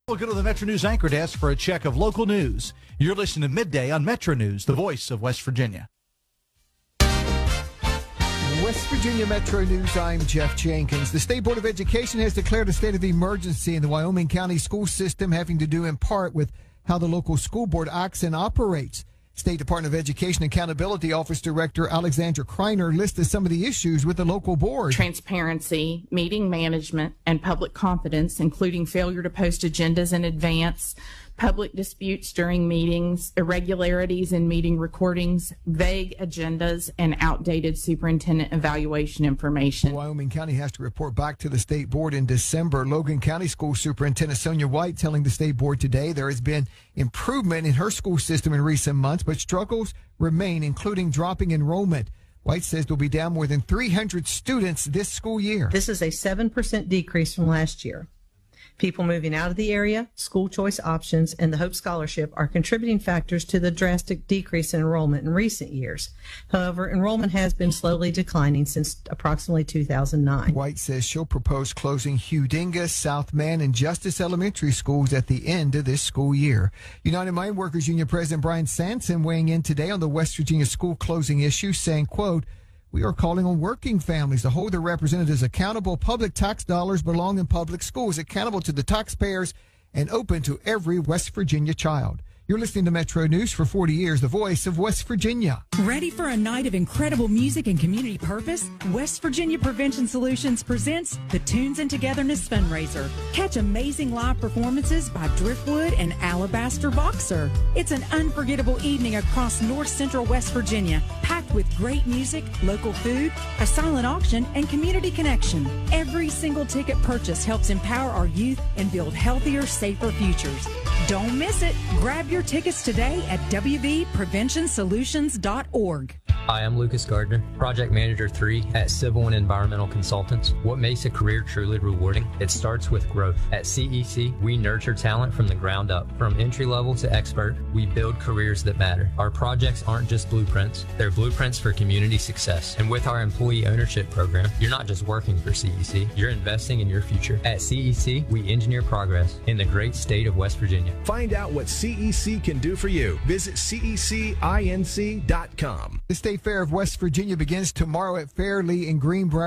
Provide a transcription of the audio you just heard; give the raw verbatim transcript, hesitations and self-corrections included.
We'll go to the Metro News anchor desk for a check of local news. You're listening to Midday on Metro News, the voice of West Virginia. West Virginia Metro News, I'm Jeff Jenkins. The State Board of Education has declared a state of emergency in the Wyoming County school system, having to do in part with how the local school board acts and operates. State Department of Education Accountability Office Director Alexandra Kreiner listed some of the issues with the local board. Transparency, meeting management, and public confidence, including failure to post agendas in advance, public disputes during meetings, irregularities in meeting recordings, vague agendas, and outdated superintendent evaluation information. Wyoming County has to report back to the state board in December. Logan County School Superintendent Sonia White telling the state board today there has been improvement in her school system in recent months, but struggles remain, including dropping enrollment. White says there'll be down more than three hundred students this school year. This is a seven percent decrease from last year. People moving out of the area, school choice options, and the Hope Scholarship are contributing factors to the drastic decrease in enrollment in recent years. However, enrollment has been slowly declining since approximately two thousand nine. White says she'll propose closing Hugh Dingus, South Man, and Justice Elementary schools at the end of this school year. United Mine Workers Union President Brian Sanson weighing in today on the West Virginia school closing issue, saying, quote, "We are calling on working families to hold their representatives accountable. Public tax dollars belong in public schools, accountable to the taxpayers and open to every West Virginia child." You're listening to Metro News for forty years, the voice of West Virginia. Ready for a night of incredible music and community purpose? West Virginia Prevention Solutions presents the Tunes and Togetherness Fundraiser. Catch amazing live performances by Driftwood and Alabaster Boxer. It's an unforgettable evening across north central West Virginia, packed with great music, local food, a silent auction, and community connection. Every single ticket purchase helps empower our youth and build healthier, safer futures. Don't miss it. Grab your tickets today at w v prevention solutions dot org. Hi, I'm Lucas Gardner, Project Manager three at Civil and Environmental Consultants. What makes a career truly rewarding? It starts with growth. At C E C, we nurture talent from the ground up. From entry level to expert, we build careers that matter. Our projects aren't just blueprints, they're blueprints for community success. And with our employee ownership program, you're not just working for C E C, you're investing in your future. At C E C, we engineer progress in the great state of West Virginia. Find out what C E C can do for you. Visit C E C inc dot com. The State Fair of West Virginia begins tomorrow at Fairlea in Greenbrier.